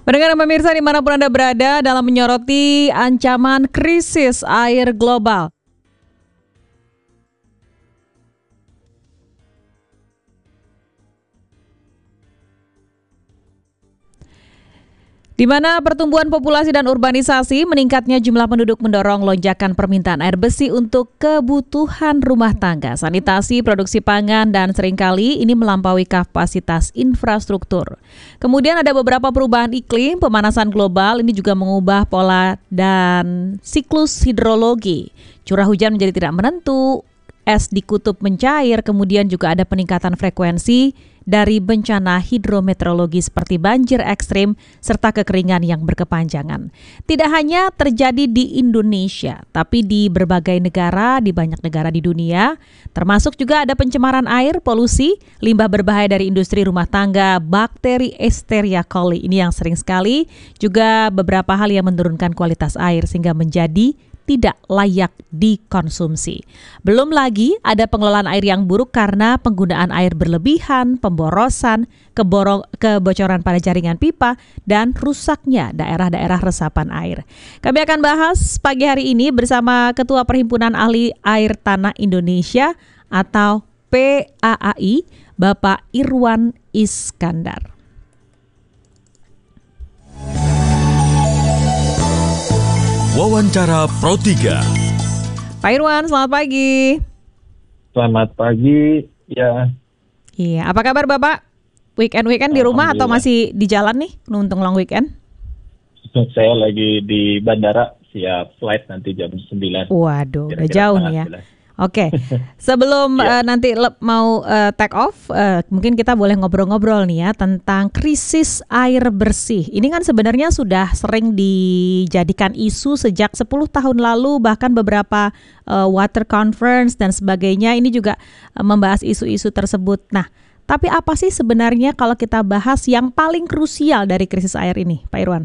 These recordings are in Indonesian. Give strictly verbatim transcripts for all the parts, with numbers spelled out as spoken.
Pendengar dan pemirsa dimanapun Anda berada dalam menyoroti ancaman krisis air global. Di mana pertumbuhan populasi dan urbanisasi, meningkatnya jumlah penduduk mendorong lonjakan permintaan air bersih untuk kebutuhan rumah tangga, sanitasi, produksi pangan, dan seringkali ini melampaui kapasitas infrastruktur. Kemudian ada beberapa perubahan iklim, pemanasan global, ini juga mengubah pola dan siklus hidrologi. Curah hujan menjadi tidak menentu, es di kutub mencair, kemudian juga ada peningkatan frekuensi dari bencana hidrometeorologi seperti banjir ekstrim serta kekeringan yang berkepanjangan. Tidak hanya terjadi di Indonesia, tapi di berbagai negara, di banyak negara di dunia, termasuk juga ada pencemaran air, polusi, limbah berbahaya dari industri rumah tangga, bakteri Escherichia coli ini yang sering sekali, juga beberapa hal yang menurunkan kualitas air sehingga menjadi tidak layak dikonsumsi. Belum lagi ada pengelolaan air yang buruk karena penggunaan air berlebihan, pemborosan, keborong, kebocoran pada jaringan pipa, dan rusaknya daerah-daerah resapan air. Kami akan bahas pagi hari ini bersama Ketua Perhimpunan Ahli Air Tanah Indonesia atau P A A I, Bapak Irwan Iskandar. Wawancara Pro tiga. Pak Irwan, selamat pagi. Selamat pagi, ya. Iya, apa kabar Bapak? Weekend-weekend di rumah atau masih di jalan nih, nuntung long weekend? Saya lagi di bandara, siap flight nanti jam sembilan. Waduh, Kira-kira udah jauh nih ya. sembilan. Oke, sebelum ya. uh, nanti le- mau uh, take off, uh, mungkin kita boleh ngobrol-ngobrol nih ya tentang krisis air bersih. Ini kan sebenarnya sudah sering dijadikan isu sejak sepuluh tahun lalu, bahkan beberapa uh, water conference dan sebagainya ini juga uh, membahas isu-isu tersebut. Nah, tapi apa sih sebenarnya kalau kita bahas yang paling krusial dari krisis air ini, Pak Irwan?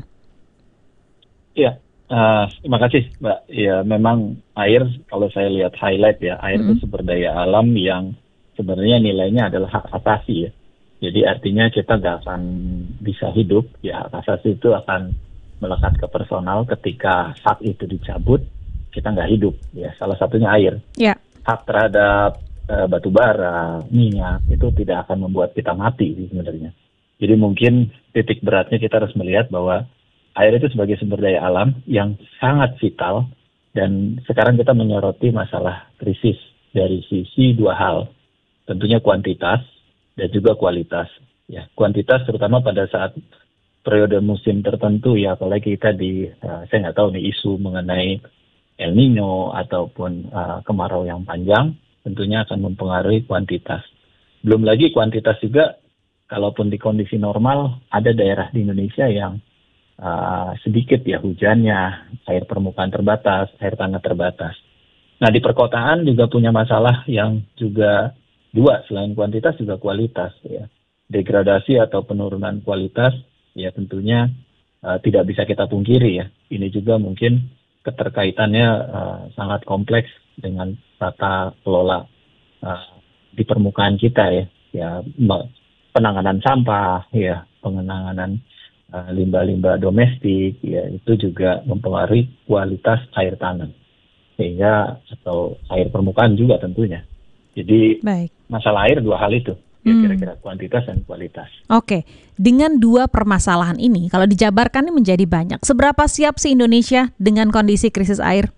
Iya. Uh, terima kasih, Mbak. Ya, memang air, kalau saya lihat highlight ya, air mm-hmm. itu sumber daya alam yang sebenarnya nilainya adalah hak asasi ya. Jadi artinya kita nggak akan bisa hidup, ya hak asasi itu akan melekat ke personal. Ketika hak itu dicabut, kita nggak hidup. Ya, salah satunya air. Yeah. Hak terhadap uh, batu bara, minyak itu tidak akan membuat kita mati sih sebenarnya. Jadi mungkin titik beratnya kita harus melihat bahwa air itu sebagai sumber daya alam yang sangat vital, dan sekarang kita menyoroti masalah krisis dari sisi dua hal, tentunya kuantitas dan juga kualitas. Ya, kuantitas terutama pada saat periode musim tertentu ya, apalagi kita di, uh, saya nggak tahu nih isu mengenai El Nino ataupun uh, kemarau yang panjang, tentunya akan mempengaruhi kuantitas. Belum lagi kuantitas juga, kalaupun di kondisi normal, ada daerah di Indonesia yang Uh, sedikit ya hujannya, air permukaan terbatas, air tanah terbatas. Nah di perkotaan juga punya masalah yang juga dua, selain kuantitas juga kualitas ya. Degradasi atau penurunan kualitas ya tentunya uh, tidak bisa kita pungkiri ya. Ini juga mungkin keterkaitannya uh, sangat kompleks dengan tata kelola uh, di permukaan kita ya. Ya penanganan sampah ya, penanganan Uh, limbah-limbah domestik, ya itu juga mempengaruhi kualitas air tanah, sehingga atau air permukaan juga tentunya. Jadi Baik. masalah air dua hal itu, ya hmm. kira-kira kuantitas dan kualitas. Oke, dengan dua permasalahan ini, kalau dijabarkan ini menjadi banyak. Seberapa siap sih Indonesia dengan kondisi krisis air?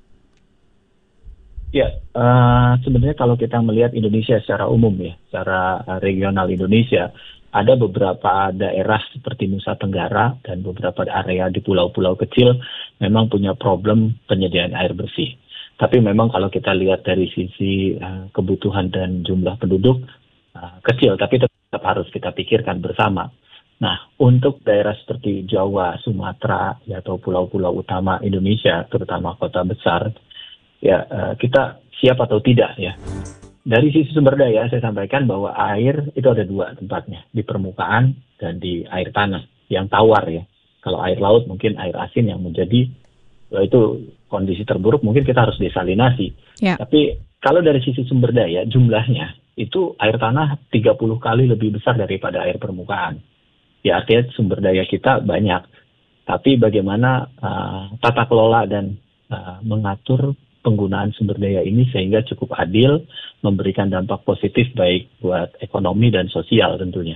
Ya, uh, sebenarnya kalau kita melihat Indonesia secara umum ya, secara regional Indonesia, ada beberapa daerah seperti Nusa Tenggara dan beberapa area di pulau-pulau kecil memang punya problem penyediaan air bersih. Tapi memang kalau kita lihat dari sisi uh, kebutuhan dan jumlah penduduk uh, kecil, tapi tetap harus kita pikirkan bersama. Nah, untuk daerah seperti Jawa, Sumatera, ya, atau pulau-pulau utama Indonesia, terutama kota besar, ya uh, kita siap atau tidak ya. Dari sisi sumber daya, saya sampaikan bahwa air itu ada dua tempatnya, di permukaan dan di air tanah, yang tawar ya. Kalau air laut mungkin air asin yang menjadi, itu kondisi terburuk, mungkin kita harus desalinasi. Ya. Tapi kalau dari sisi sumber daya, jumlahnya, itu air tanah tiga puluh kali lebih besar daripada air permukaan. Ya artinya sumber daya kita banyak. tapi bagaimana uh, tata kelola dan uh, mengatur penggunaan sumber daya ini sehingga cukup adil, memberikan dampak positif baik buat ekonomi dan sosial tentunya.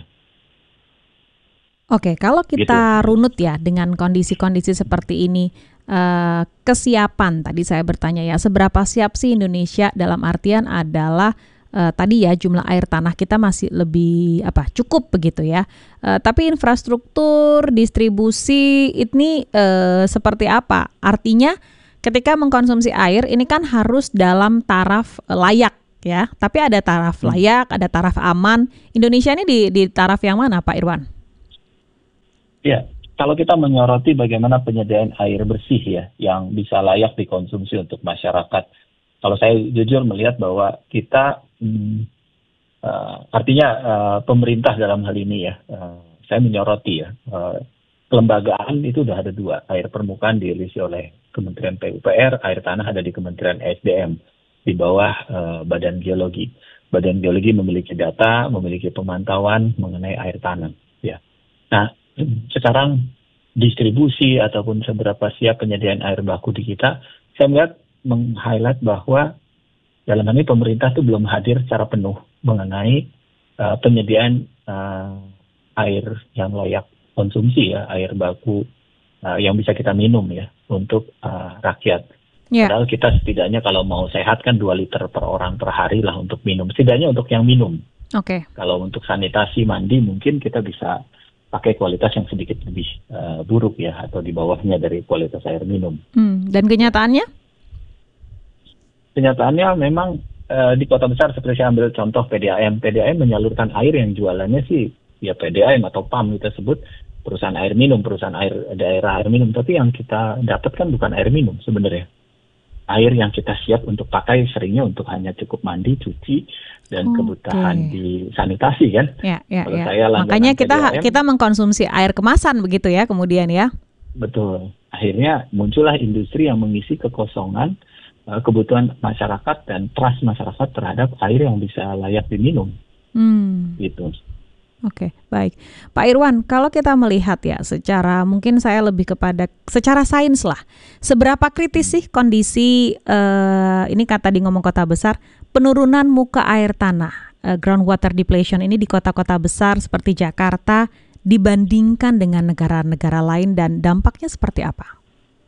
Oke, kalau kita Gitu. runut ya dengan kondisi-kondisi seperti ini, eh, kesiapan tadi saya bertanya ya, seberapa siap sih Indonesia dalam artian adalah eh, tadi ya jumlah air tanah kita masih lebih apa cukup begitu ya, Eh, tapi infrastruktur distribusi ini eh, seperti apa? Artinya ketika mengkonsumsi air ini kan harus dalam taraf eh, layak ya, tapi ada taraf Hmm. layak, ada taraf aman. Indonesia ini di, di taraf yang mana Pak Irwan? Ya, kalau kita menyoroti bagaimana penyediaan air bersih ya, yang bisa layak dikonsumsi untuk masyarakat. Kalau saya jujur melihat bahwa kita, hmm, uh, artinya uh, pemerintah dalam hal ini ya, uh, saya menyoroti ya, uh, kelembagaan itu sudah ada dua, air permukaan diisi oleh Kementerian P U P R, air tanah ada di Kementerian S D M, di bawah uh, Badan Geologi. Badan Geologi memiliki data, memiliki pemantauan mengenai air tanah. Ya. Nah, sekarang distribusi ataupun seberapa siap penyediaan air baku di kita, saya melihat meng-highlight bahwa dalam hal ini pemerintah itu belum hadir secara penuh mengenai uh, penyediaan uh, air yang layak konsumsi ya, air baku uh, yang bisa kita minum ya untuk uh, rakyat. Ya. Padahal kita setidaknya kalau mau sehat kan dua liter per orang per hari lah untuk minum, setidaknya untuk yang minum. Oke. Kalau untuk sanitasi mandi mungkin kita bisa pakai kualitas yang sedikit lebih uh, buruk ya, atau di bawahnya dari kualitas air minum. Hmm, dan kenyataannya? Kenyataannya memang uh, di kota besar seperti saya ambil contoh P D A M. P D A M menyalurkan air yang jualannya sih ya P D A M atau P A M kita sebut perusahaan air minum, perusahaan air daerah air minum. Tapi yang kita dapatkan bukan air minum sebenarnya. Air yang kita siap untuk pakai seringnya untuk hanya cukup mandi, cuci, dan Oke. kebutuhan di sanitasi kan. Ya, ya, Kalau ya. saya langganan Makanya kita P D A M, kita mengkonsumsi air kemasan begitu ya kemudian ya. betul. Akhirnya muncullah industri yang mengisi kekosongan uh, kebutuhan masyarakat dan trust masyarakat terhadap air yang bisa layak diminum. Hmm. Gitu. Oke, baik. Pak Irwan, kalau kita melihat ya secara mungkin saya lebih kepada secara sains lah. Seberapa kritis sih kondisi eh, ini kata di ngomong kota besar, penurunan muka air tanah, eh, groundwater depletion ini di kota-kota besar seperti Jakarta dibandingkan dengan negara-negara lain dan dampaknya seperti apa?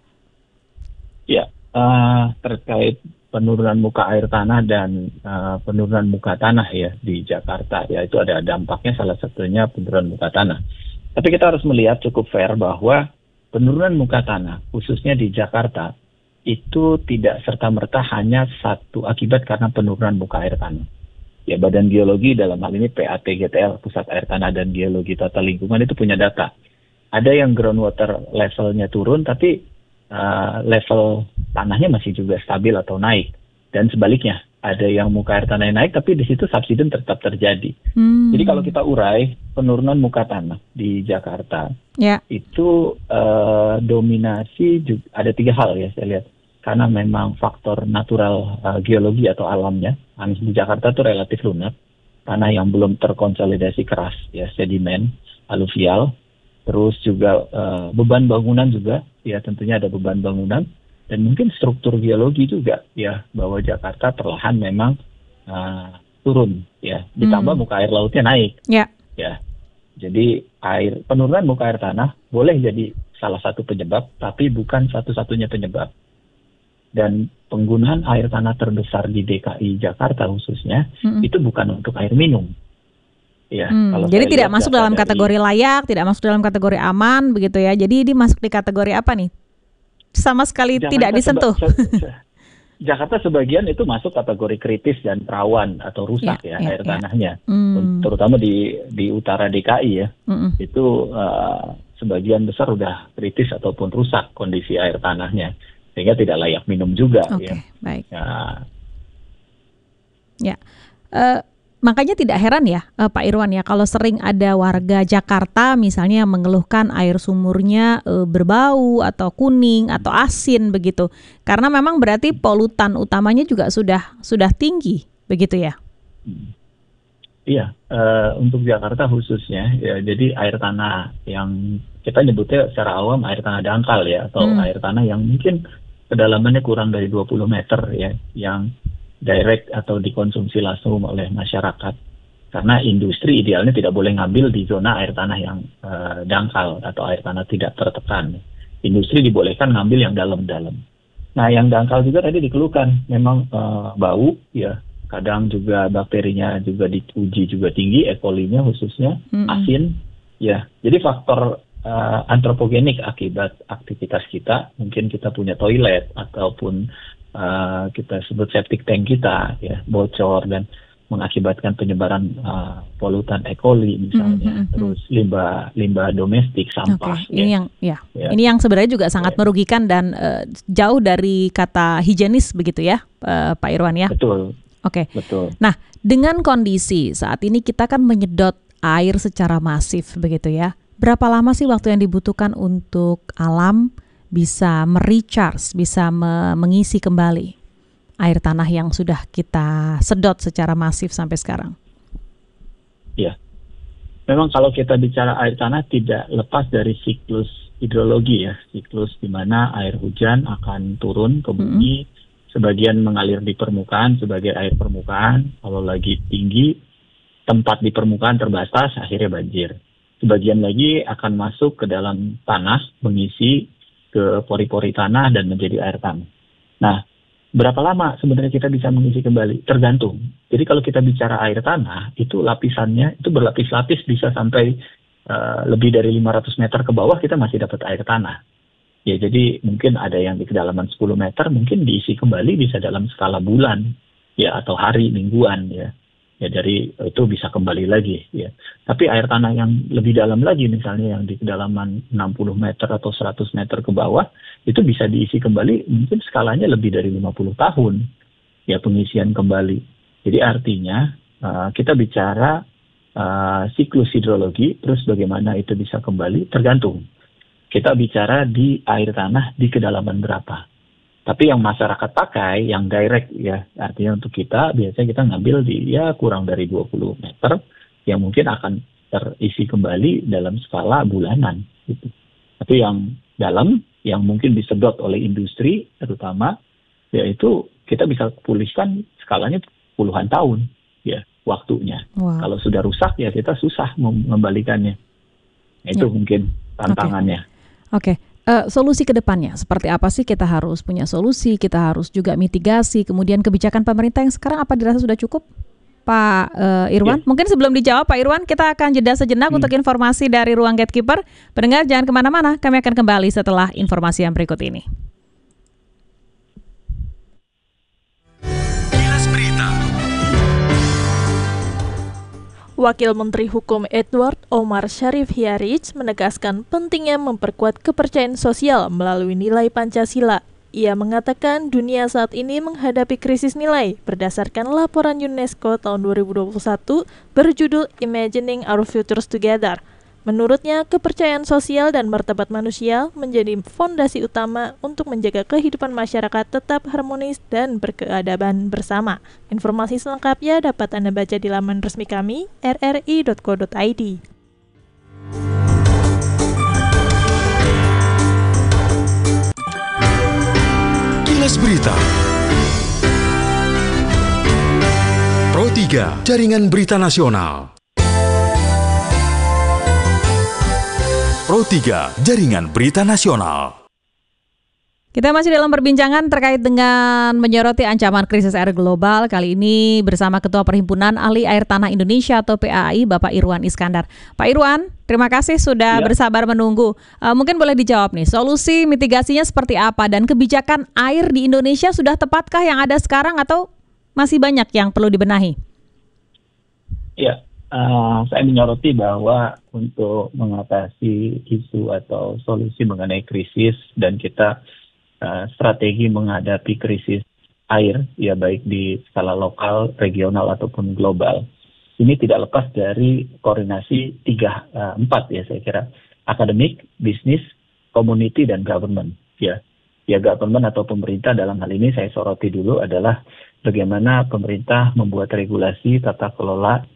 Ya, uh, terkait penurunan muka air tanah dan uh, penurunan muka tanah ya di Jakarta, ya itu ada dampaknya, salah satunya penurunan muka tanah. Tapi kita harus melihat cukup fair bahwa penurunan muka tanah khususnya di Jakarta itu tidak serta-merta hanya satu akibat karena penurunan muka air tanah. Ya, Badan Geologi dalam hal ini P A T G T L, Pusat Air Tanah dan Geologi Tata Lingkungan itu punya data. Ada yang groundwater levelnya turun tapi Uh, level tanahnya masih juga stabil atau naik, dan sebaliknya ada yang muka air tanahnya naik tapi di situ subsiden tetap terjadi. Hmm. Jadi kalau kita urai penurunan muka tanah di Jakarta Ya. itu uh, dominasi juga, ada tiga hal ya saya lihat, karena memang faktor natural uh, geologi atau alamnya. Di Jakarta itu relatif lunak, tanah yang belum terkonsolidasi keras ya, sedimen aluvial. Terus juga uh, beban bangunan juga, ya tentunya ada beban bangunan, dan mungkin struktur geologi juga, ya bahwa Jakarta perlahan memang uh, turun, ya ditambah Hmm. muka air lautnya naik, Ya. ya. Jadi air penurunan muka air tanah boleh jadi salah satu penyebab, tapi bukan satu-satunya penyebab. Dan penggunaan air tanah terbesar di D K I Jakarta khususnya Mm-mm. itu bukan untuk air minum. Ya, Hmm, kalau jadi saya tidak lihat masuk data dalam dari- kategori layak, tidak masuk dalam kategori aman begitu ya. Jadi ini masuk di kategori apa nih? Sama sekali Jakarta tidak disentuh. seba- se- se- Jakarta sebagian itu masuk kategori kritis dan rawan atau rusak Ya, ya, ya, air ya. tanahnya, Hmm. terutama di di utara D K I ya, Mm-mm. itu uh, sebagian besar udah kritis ataupun rusak kondisi air tanahnya, sehingga tidak layak minum juga. Oke, Ya. baik. Nah, Ya, Eh, makanya tidak heran ya eh, Pak Irwan ya kalau sering ada warga Jakarta misalnya yang mengeluhkan air sumurnya eh, berbau atau kuning atau asin begitu, karena memang berarti polutan utamanya juga sudah sudah tinggi begitu ya. Iya, uh, untuk Jakarta khususnya, ya, jadi air tanah yang kita nyebutnya secara awam air tanah dangkal ya, atau Hmm. air tanah yang mungkin kedalamannya kurang dari dua puluh meter ya, yang direct atau dikonsumsi langsung oleh masyarakat. Karena industri idealnya tidak boleh ngambil di zona air tanah yang uh, dangkal atau air tanah tidak tertekan. Industri dibolehkan ngambil yang dalam-dalam. Nah, yang dangkal juga tadi dikeluhkan, memang uh, bau ya. Kadang juga bakterinya juga diuji juga tinggi, E. coli-nya khususnya, Mm-mm. asin. Ya, jadi faktor uh, antropogenik akibat aktivitas kita, mungkin kita punya toilet ataupun uh, kita sebut septic tank kita, ya bocor dan mengakibatkan penyebaran uh, polutan E. coli misalnya, Mm-mm. terus limbah limbah domestik, Oke, sampah. ini ya. yang ya, Ya. ini yang sebenarnya juga sangat Ya. merugikan dan eh, jauh dari kata higienis begitu ya, eh, Pak Irwan ya. Betul, Oke. betul. Nah, dengan kondisi saat ini kita kan menyedot air secara masif begitu ya. Berapa lama sih waktu yang dibutuhkan untuk alam bisa merecharge, bisa me- mengisi kembali air tanah yang sudah kita sedot secara masif sampai sekarang? Ya, memang kalau kita bicara air tanah tidak lepas dari siklus hidrologi ya, siklus di mana air hujan akan turun ke bumi, sebagian mengalir di permukaan sebagai air permukaan, kalau lagi tinggi tempat di permukaan terbatas akhirnya banjir. Sebagian lagi akan masuk ke dalam tanah, mengisi ke pori-pori tanah dan menjadi air tanah. Nah, berapa lama sebenarnya kita bisa mengisi kembali? Tergantung. Jadi kalau kita bicara air tanah, itu lapisannya itu berlapis-lapis, bisa sampai uh, lebih dari lima ratus meter ke bawah kita masih dapat air tanah. Ya, jadi mungkin ada yang di kedalaman sepuluh meter, mungkin diisi kembali bisa dalam skala bulan, ya, atau hari, mingguan, ya. Ya, dari itu bisa kembali lagi, ya. Tapi air tanah yang lebih dalam lagi, misalnya yang di kedalaman enam puluh meter atau seratus meter ke bawah, itu bisa diisi kembali, mungkin skalanya lebih dari lima puluh tahun, ya, pengisian kembali. Jadi artinya, uh, kita bicara uh, siklus hidrologi, terus bagaimana itu bisa kembali, tergantung. Kita bicara di air tanah di kedalaman berapa. Tapi yang masyarakat pakai, yang direct ya, artinya untuk kita, biasanya kita ngambil di ya kurang dari dua puluh meter, yang mungkin akan terisi kembali dalam skala bulanan. Gitu. Tapi yang dalam, yang mungkin disedot oleh industri, terutama, yaitu kita bisa pulihkan skalanya puluhan tahun, ya, waktunya. Wow. Kalau sudah rusak, ya kita susah mengembalikannya. Itu ya. Mungkin tantangannya. Oke. Okay. Uh, solusi ke depannya seperti apa sih? Kita harus punya solusi, kita harus juga mitigasi. Kemudian kebijakan pemerintah yang sekarang apa dirasa sudah cukup, Pak uh, Irwan? Ya. Mungkin sebelum dijawab Pak Irwan, kita akan jeda sejenak hmm. untuk informasi dari Ruang Gatekeeper. Pendengar jangan kemana-mana, kami akan kembali setelah informasi yang berikut ini. Wakil Menteri Hukum Edward Omar Sharif Hiarij menegaskan pentingnya memperkuat kepercayaan sosial melalui nilai Pancasila. Ia mengatakan dunia saat ini menghadapi krisis nilai berdasarkan laporan UNESCO tahun dua ribu dua puluh satu berjudul Imagining Our Futures Together. Menurutnya, kepercayaan sosial dan martabat manusia menjadi fondasi utama untuk menjaga kehidupan masyarakat tetap harmonis dan berkeadaban bersama. Informasi selengkapnya dapat Anda baca di laman resmi kami, r r i dot co dot i d. Kilas Berita Pro tiga, Jaringan Berita Nasional. Pro tiga, Jaringan Berita Nasional. Kita masih dalam perbincangan terkait dengan menyoroti ancaman krisis air global. Kali ini bersama Ketua Perhimpunan Ahli Air Tanah Indonesia atau P A I, Bapak Irwan Iskandar. Pak Irwan, terima kasih sudah ya. bersabar menunggu. Uh, mungkin boleh dijawab nih, solusi mitigasinya seperti apa dan kebijakan air di Indonesia sudah tepatkah yang ada sekarang atau masih banyak yang perlu dibenahi? Iya. Uh, saya menyoroti bahwa untuk mengatasi isu atau solusi mengenai krisis dan kita uh, strategi menghadapi krisis air, ya baik di skala lokal, regional ataupun global, ini tidak lepas dari koordinasi tiga, uh, empat ya saya kira, akademik, bisnis, community dan government. Ya, ya government atau pemerintah dalam hal ini saya soroti dulu adalah bagaimana pemerintah membuat regulasi tata kelola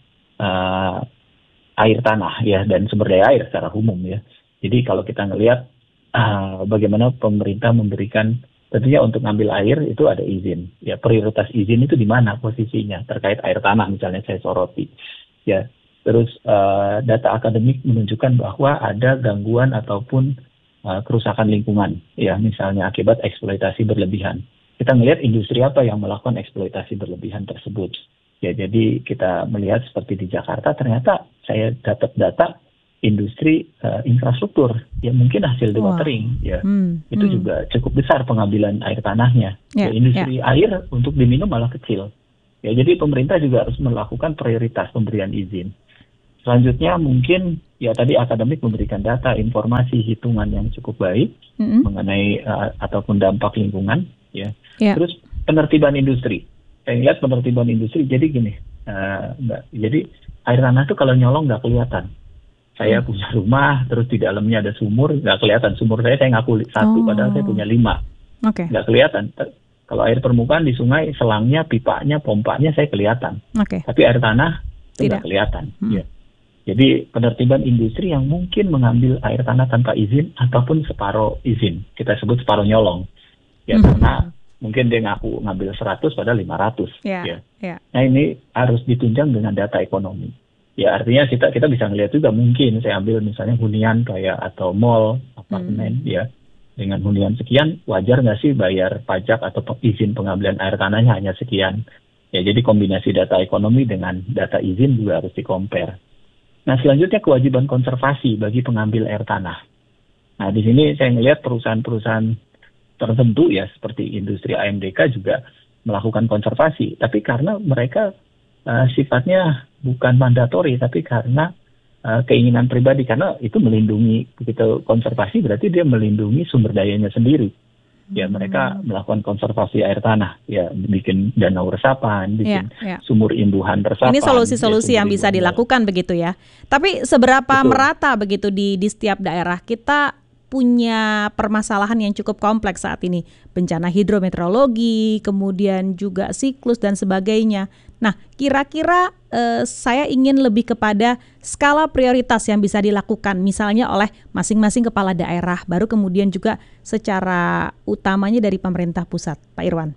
uh, air tanah ya dan sumber daya air secara umum ya. Jadi kalau kita ngelihat uh, bagaimana pemerintah memberikan, tentunya untuk ngambil air itu ada izin. Ya, prioritas izin itu di mana posisinya terkait air tanah misalnya saya soroti. Ya, terus uh, data akademik menunjukkan bahwa ada gangguan ataupun uh, kerusakan lingkungan ya, misalnya akibat eksploitasi berlebihan. Kita melihat industri apa yang melakukan eksploitasi berlebihan tersebut. Ya, jadi kita melihat seperti di Jakarta, ternyata saya dapat data industri uh, infrastruktur, ya mungkin hasil dewatering, wow. ya hmm, itu hmm. juga cukup besar pengambilan air tanahnya. Yeah, ya, industri yeah. air untuk diminum malah kecil. Ya, jadi pemerintah juga harus melakukan prioritas pemberian izin. Selanjutnya mungkin ya tadi akademik memberikan data, informasi, hitungan yang cukup baik hmm. mengenai uh, ataupun dampak lingkungan. Ya, yeah. Terus penertiban industri. Saya lihat penertiban industri, jadi gini, uh, Mbak, jadi air tanah itu kalau nyolong nggak kelihatan. Saya hmm. punya rumah, terus di dalamnya ada sumur, nggak kelihatan. Sumur saya saya ngaku satu, oh. padahal saya punya lima. Okay. Nggak kelihatan. Kalau air permukaan di sungai, selangnya, pipanya, pompanya saya kelihatan. Okay. Tapi air tanah itu nggak kelihatan. Hmm. Ya. Jadi penertiban industri yang mungkin mengambil air tanah tanpa izin ataupun separuh izin. Kita sebut separuh nyolong. Ya, hmm. karena mungkin dia ngaku ngambil seratus padahal lima ratus. Yeah, ya. yeah. Nah ini harus ditunjang dengan data ekonomi. Ya artinya kita kita bisa ngelihat juga mungkin saya ambil misalnya hunian kayak atau mall, apartemen hmm. ya. Dengan hunian sekian wajar nggak sih bayar pajak atau izin pengambilan air tanahnya hanya sekian. Ya jadi kombinasi data ekonomi dengan data izin juga harus di-compare. Nah selanjutnya kewajiban konservasi bagi pengambil air tanah. Nah di sini saya ngelihat perusahaan-perusahaan tertentu ya seperti industri A M D K juga melakukan konservasi, tapi karena mereka uh, sifatnya bukan mandatori, tapi karena uh, keinginan pribadi, karena itu melindungi, begitu konservasi berarti dia melindungi sumber dayanya sendiri. Ya mereka melakukan konservasi air tanah, ya bikin danau resapan, bikin ya, ya. sumur imbuhan resapan. Ini solusi-solusi ya, yang bisa dilakukan begitu ya. Tapi seberapa Betul. merata begitu di di setiap daerah? Kita punya permasalahan yang cukup kompleks saat ini, bencana hidrometeorologi, kemudian juga siklus dan sebagainya. Nah, kira-kira eh, saya ingin lebih kepada skala prioritas yang bisa dilakukan, misalnya oleh masing-masing kepala daerah, baru kemudian juga secara utamanya dari pemerintah pusat, Pak Irwan.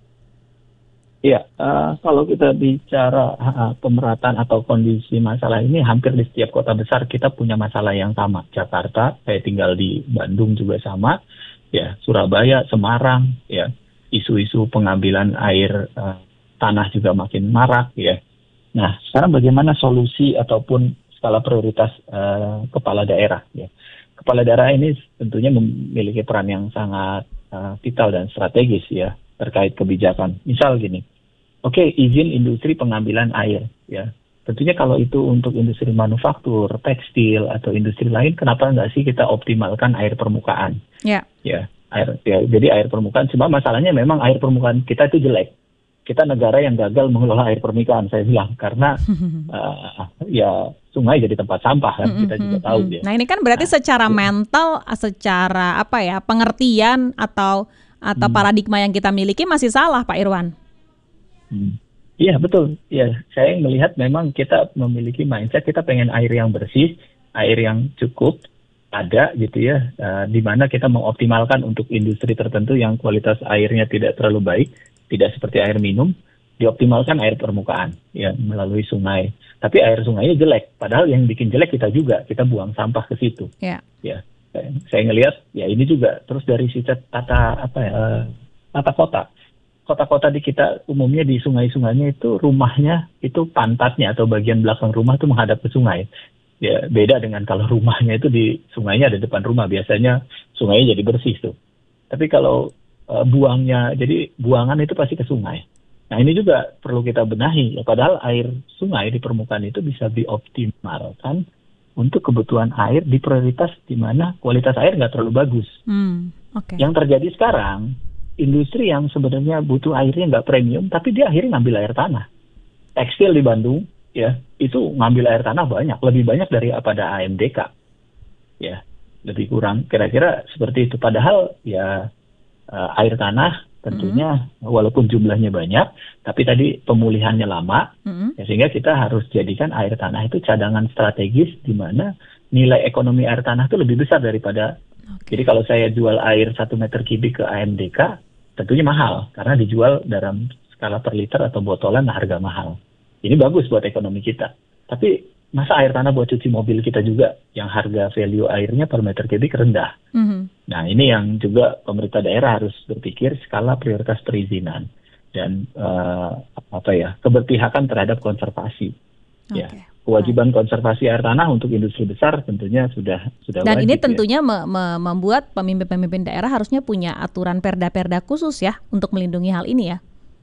Iya, uh, kalau kita bicara uh, pemerataan atau kondisi masalah ini, hampir di setiap kota besar kita punya masalah yang sama. Jakarta, saya tinggal di Bandung juga sama, ya Surabaya, Semarang, ya isu-isu pengambilan air uh, tanah juga makin marak, ya. Nah, sekarang bagaimana solusi ataupun skala prioritas uh, kepala daerah, ya? Kepala daerah ini tentunya memiliki peran yang sangat uh, vital dan strategis, ya, terkait kebijakan. Misal gini. Oke, okay, izin industri pengambilan air, ya. Tentunya kalau itu untuk industri manufaktur, tekstil atau industri lain, kenapa nggak sih kita optimalkan air permukaan? Ya. Ya, air. Ya, jadi air permukaan. Cuma masalahnya memang air permukaan kita itu jelek. Kita negara yang gagal mengelola air permukaan, saya bilang, karena uh, ya sungai jadi tempat sampah kan, kita juga tahu ya. Nah ini kan berarti nah, secara ya. mental, secara apa ya pengertian atau atau hmm. paradigma yang kita miliki masih salah, Pak Irwan. Iya hmm. betul. Ya, saya melihat memang kita memiliki mindset kita pengen air yang bersih, air yang cukup ada gitu ya, uh, di mana kita mengoptimalkan untuk industri tertentu yang kualitas airnya tidak terlalu baik, tidak seperti air minum, dioptimalkan air permukaan ya melalui sungai. Tapi air sungainya jelek, padahal yang bikin jelek kita juga, kita buang sampah ke situ. Yeah. Ya, saya, saya ngelihat ya ini juga terus dari sisi tata apa ya, uh, tata kota. Kota-kota di kita umumnya di sungai-sungainya itu rumahnya itu pantatnya atau bagian belakang rumah itu menghadap ke sungai. Ya beda dengan kalau rumahnya itu di sungainya ada depan rumah, biasanya sungainya jadi bersih tuh. Tapi kalau uh, buangnya jadi buangan itu pasti ke sungai. Nah ini juga perlu kita benahi. Ya, padahal air sungai di permukaan itu bisa dioptimalkan untuk kebutuhan air di prioritas di mana kualitas air nggak terlalu bagus. Hmm, okay. Yang terjadi sekarang, industri yang sebenarnya butuh airnya nggak premium, tapi dia akhirnya ngambil air tanah. Tekstil di Bandung, ya itu ngambil air tanah banyak, lebih banyak daripada A M D K. Ya, lebih kurang kira-kira seperti itu. Padahal ya uh, air tanah tentunya mm-hmm. walaupun jumlahnya banyak, tapi tadi pemulihannya lama, mm-hmm. ya, sehingga kita harus jadikan air tanah itu cadangan strategis di mana nilai ekonomi air tanah itu lebih besar daripada. Okay. Jadi kalau saya jual air satu meter kubik ke A M D K, tentunya mahal karena dijual dalam skala per liter atau botolan harga mahal. Ini bagus buat ekonomi kita. Tapi masa air tanah buat cuci mobil kita juga yang harga value airnya per meter kubik rendah. Mm-hmm. Nah ini yang juga pemerintah daerah harus berpikir skala prioritas perizinan dan uh, apa ya keberpihakan terhadap konservasi. Okay. Ya, kewajiban konservasi air tanah untuk industri besar tentunya sudah sudah dan wajib. Dan ini tentunya ya. me- me- membuat pemimpin-pemimpin daerah harusnya punya aturan perda-perda khusus ya untuk melindungi hal ini ya.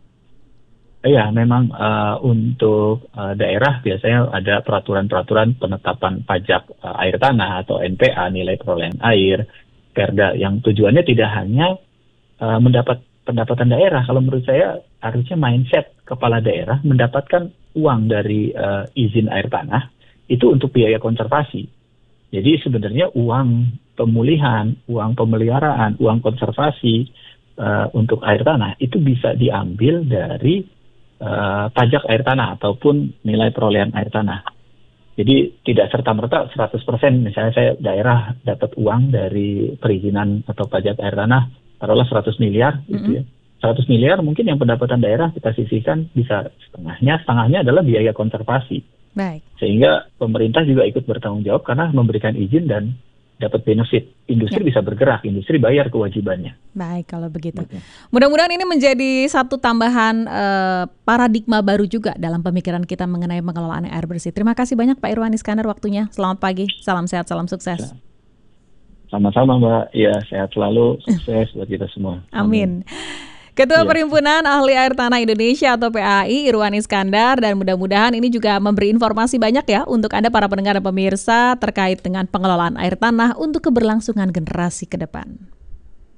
Iya, memang uh, untuk uh, daerah biasanya ada peraturan-peraturan penetapan pajak uh, air tanah atau N P A, nilai perolehan air, perda yang tujuannya tidak hanya uh, mendapat pendapatan daerah. Kalau menurut saya harusnya mindset kepala daerah mendapatkan uang dari uh, izin air tanah itu untuk biaya konservasi. Jadi sebenarnya uang pemulihan, uang pemeliharaan, uang konservasi uh, untuk air tanah itu bisa diambil dari Uh, pajak air tanah ataupun nilai perolehan air tanah. Jadi tidak serta-merta seratus persen misalnya saya daerah dapat uang dari perizinan atau pajak air tanah taruhlah seratus miliar mm-hmm. gitu ya. seratus miliar mungkin yang pendapatan daerah kita sisihkan bisa setengahnya, setengahnya adalah biaya konservasi. Baik. Sehingga pemerintah juga ikut bertanggung jawab karena memberikan izin dan dapat benefit. Industri ya. Bisa bergerak, industri bayar kewajibannya. Baik, kalau begitu. Oke. Mudah-mudahan ini menjadi satu tambahan eh, paradigma baru juga dalam pemikiran kita mengenai pengelolaan air bersih. Terima kasih banyak Pak Irwan Iskandar waktunya. Selamat pagi, salam sehat, salam sukses. Sama-sama Mbak, ya sehat selalu, sukses buat kita semua. Amin. Amin. Ketua ya. Perhimpunan Ahli Air Tanah Indonesia atau P A I, Irwan Iskandar, dan mudah-mudahan ini juga memberi informasi banyak ya untuk Anda para pendengar dan pemirsa terkait dengan pengelolaan air tanah untuk keberlangsungan generasi ke depan.